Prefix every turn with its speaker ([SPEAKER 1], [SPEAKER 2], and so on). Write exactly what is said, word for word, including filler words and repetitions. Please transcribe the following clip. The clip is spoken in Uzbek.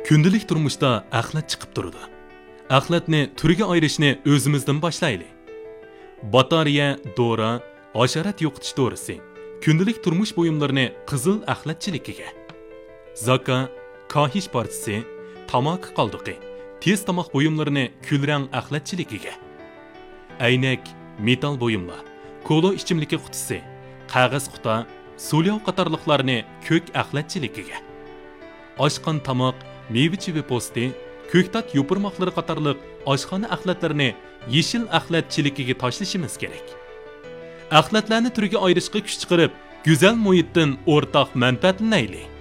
[SPEAKER 1] Gündəlik turmuşda axlat chiqib turadi. Axlatni turiga ayirishni o'zimizdan boshlaylik. Batareya, dora, hasharat yo'qotish dorisi gündəlik turmush buyumlarini qizil axlatchiligiga. Zaka, kahish partisi, tamak qoldiqi, tez tamoq buyumlarini kulrang axlatchiligiga. Aynak, metal buyumlar, kola ichimligi qutisi, qog'oz quta, so'lyov qatorliqlarni ko'k axlatchiligiga. Oshqon tamoq, meva-cheva po'sti, ko'ktat yopirmoqlari qatorliq oshxona axlatlarini yeshil axlatchiligiga tashlashimiz kerak. Axlatlarni turiga ayirishga kuch chiqarib, go'zal muhitdan o'rtaq manfaatlanaylik.